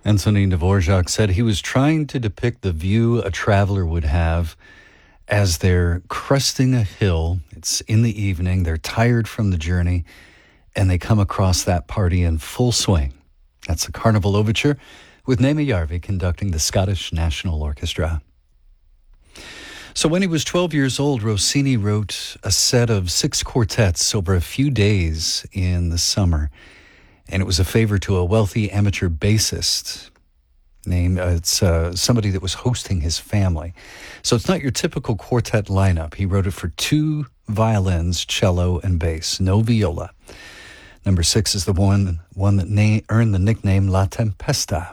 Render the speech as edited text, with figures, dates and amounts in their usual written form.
Antonin Dvorak said he was trying to depict the view a traveler would have as they're cresting a hill. It's in the evening, they're tired from the journey, and they come across that party in full swing. That's the Carnival Overture with Naomi Jarvi conducting the Scottish National Orchestra. So when he was 12 years old, Rossini wrote a set of 6 quartets over a few days in the summer. And it was a favor to a wealthy amateur bassist named, it's somebody that was hosting his family. So it's not your typical quartet lineup. He wrote it for 2 violins, cello, and bass, no viola. Number 6 is the one that earned the nickname La Tempesta.